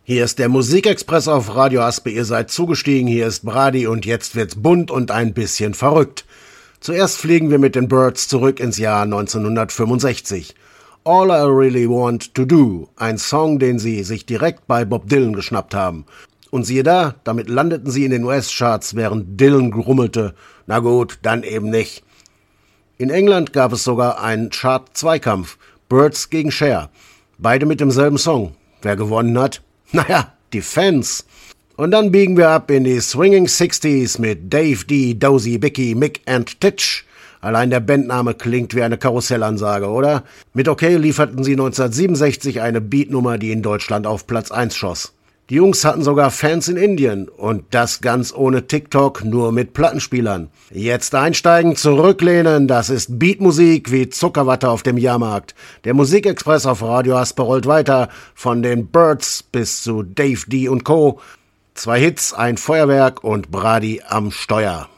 Hier ist der Musikexpress auf Radio Aspe, ihr seid zugestiegen, hier ist Brady und jetzt wird's bunt und ein bisschen verrückt. Zuerst fliegen wir mit den Byrds zurück ins Jahr 1965. All I Really Want to Do, ein Song, den sie sich direkt bei Bob Dylan geschnappt haben. Und siehe da, damit landeten sie in den US-Charts, während Dylan grummelte, na gut, dann eben nicht. In England gab es sogar einen Chart-Zweikampf, Byrds gegen Cher, beide mit demselben Song. Wer gewonnen hat? Naja, die Fans. Und dann biegen wir ab in die Swinging 60s mit Dave D, Dozy, Bicky, Mick and Titch. Allein der Bandname klingt wie eine Karussellansage, oder? Mit OK lieferten sie 1967 eine Beatnummer, die in Deutschland auf Platz 1 schoss. Die Jungs hatten sogar Fans in Indien und das ganz ohne TikTok, nur mit Plattenspielern. Jetzt einsteigen, zurücklehnen, das ist Beatmusik wie Zuckerwatte auf dem Jahrmarkt. Der Musikexpress auf Radio Aspe rollt weiter, von den Byrds bis zu Dave D und Co. 2 Hits, ein Feuerwerk und Brady am Steuer.